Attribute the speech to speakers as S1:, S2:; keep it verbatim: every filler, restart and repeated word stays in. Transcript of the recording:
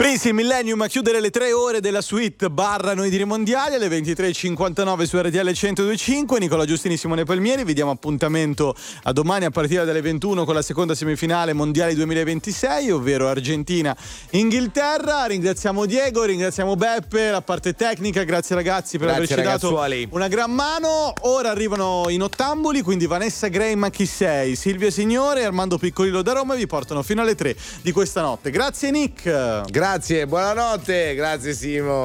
S1: Quincy Millennium a chiudere le tre ore della suite barra Noi Dire Mondiali alle ventitré e cinquantanove su R T L centodue e cinque. Nicola Giustini, Simone Palmieri, vi diamo appuntamento a domani a partire dalle ventuno con la seconda semifinale mondiali duemilaventisei, ovvero Argentina-Inghilterra. Ringraziamo Diego, ringraziamo Beppe, la parte tecnica, grazie ragazzi per
S2: Grazie,
S1: averci dato
S2: ragazzuoli.
S1: una gran mano. Ora arrivano in ottamboli, quindi Vanessa Gray, ma chi sei? Silvia Signore e Armando Piccolillo da Roma vi portano fino alle tre di questa notte. Grazie Nick.
S2: Grazie, buonanotte, grazie Simo.